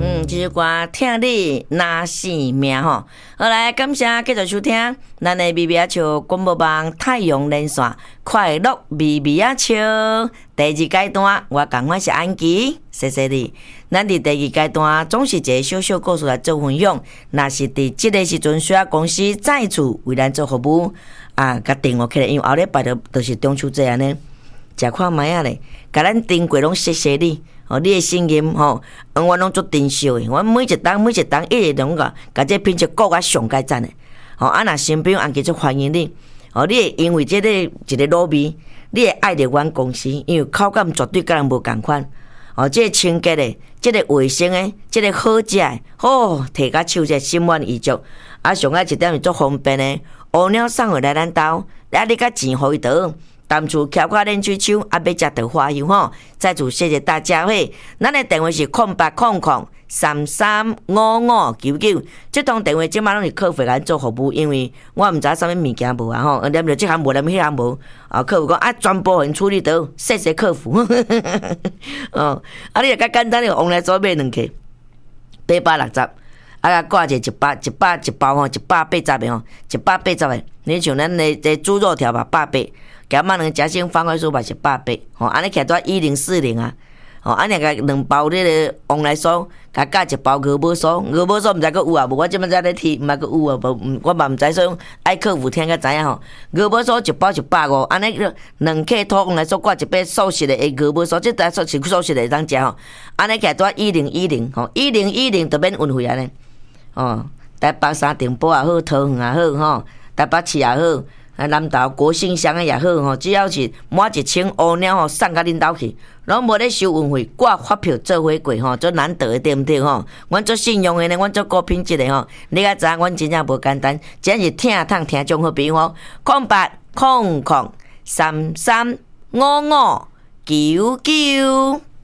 这首歌听你若性命吼。好来，感谢继续收听咱的微微仔笑广播网太阳连线快乐微微仔笑第二阶段，我赶快是安琪，谢谢你。咱伫第二阶段总是一个小小故事来做分享，若是伫即个时阵需要公司再次为咱做服务啊，甲订我起来，因为后礼拜就是中秋节安尼，食看卖啊咧，甲咱订过拢谢谢你。哦，你的声音吼，我拢足珍惜的。我每一档一直拢甲这品质顾较上佳赞的。吼，啊，若新朋友安吉足欢迎你。哦，你会因为这个一个卤味，你会爱着阮公司，因为口感绝对甲人无共款。哦，这个清洁的，这个卫生的，这个好食的，哦，摕甲手者心满意足。啊，上爱一点是足方便的，乌鸟送回来咱兜，啊，你甲钱互伊倒。当初翘脚冷水手，啊，要食桃花油吼。再次谢谢大家嘿，咱的电话是0800335599，这通电话即马拢是客服来做服务，因为我毋知啥物物件无啊吼，念着即项无，念迄项无，啊，客服讲啊，全部互因处理倒，谢谢客服。哦，啊，你若较简单，你往来做买2克，860。啊，挂者一包吼，180的吼，180的。你像咱的猪肉条吧，800，加嘛两夹心方块酥嘛是800，吼，安尼起来都1040啊，吼，安尼甲2包迄个往来酥，甲加1包鹅母酥，鹅母酥毋知阁有啊无？我即摆才咧提，毋捌阁有啊无？我嘛毋知，所以爱客服听甲知影吼。鹅母酥1包150，安尼2克土往来酥挂一杯素食的鹅母酥，即台素是素食的会当食吼，安尼起来都1010吼，1010就免运费安尼。哦，台北三重埔也好，桃园也好吼，台北市也好，啊南投国信乡也好吼，只要是满1000乌鸟吼送到恁兜去，拢无咧收运费，挂发票做伙过吼，足难得的对毋对吼？阮做信用的呢，阮做高品质的吼，你甲知影阮真正无简单，真是听听众好朋友哦，0800335599。